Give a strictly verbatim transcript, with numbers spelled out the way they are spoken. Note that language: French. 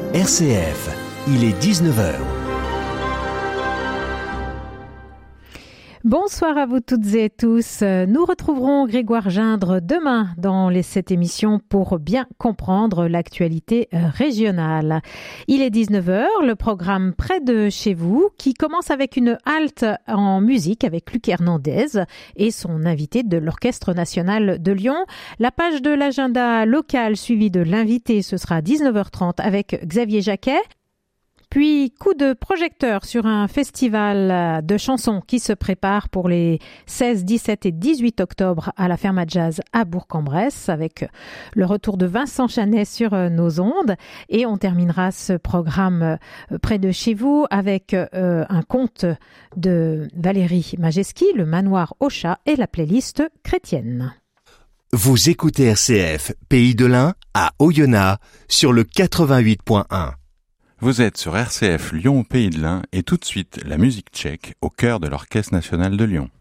R C F, il est dix-neuf heures. Bonsoir à vous toutes et tous. Nous retrouverons Grégoire Gindre demain dans les, cette émission pour bien comprendre l'actualité régionale. Il est dix-neuf heures, le programme Près de chez vous qui commence avec une halte en musique avec Luc Hernandez et son invité de l'Orchestre national de Lyon. La page de l'agenda local suivie de l'invité, ce sera à dix-neuf heures trente avec Xavier Jacquet. Puis, coup de projecteur sur un festival de chansons qui se prépare pour les seize, dix-sept et dix-huit octobre à la Ferme à Jazz à Bourg-en-Bresse avec le retour de Vincent Chanet sur nos ondes. Et on terminera ce programme près de chez vous avec euh, un conte de Valérie Majeski, Le Manoir au Chat et la playlist chrétienne. Vous écoutez R C F, Pays de l'Ain, à Oyonnax, sur le quatre-vingt-huit point un. Vous êtes sur R C F Lyon Pays de l'Ain et tout de suite la musique tchèque au cœur de l'Orchestre national de Lyon.